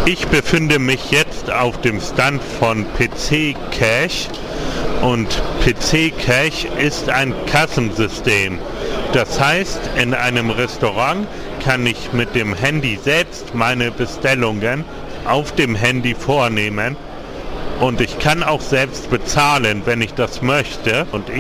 Ich befinde mich jetzt auf dem Stand von PC Cash und PC Cash ist ein Kassensystem. Das heißt, in einem Restaurant kann ich mit dem Handy selbst meine Bestellungen auf dem Handy vornehmen und ich kann auch selbst bezahlen, wenn ich das möchte. Und